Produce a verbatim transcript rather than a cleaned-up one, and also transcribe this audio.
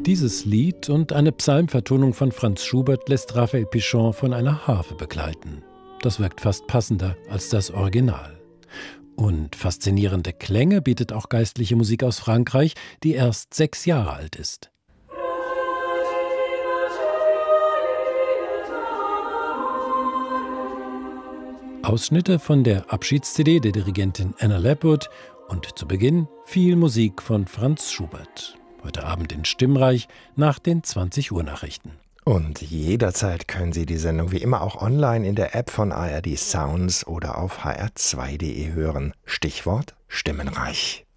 Dieses Lied und eine Psalmvertonung von Franz Schubert lässt Raphael Pichon von einer Harfe begleiten. Das wirkt fast passender als das Original. Und faszinierende Klänge bietet auch geistliche Musik aus Frankreich, die erst sechs Jahre alt ist. Ausschnitte von der Abschieds-C D der Dirigentin Anna Lepwood und zu Beginn viel Musik von Franz Schubert. Heute Abend in Stimmreich nach den zwanzig Uhr Nachrichten. Und jederzeit können Sie die Sendung wie immer auch online in der App von A R D Sounds oder auf h r zwei punkt d e hören. Stichwort Stimmenreich.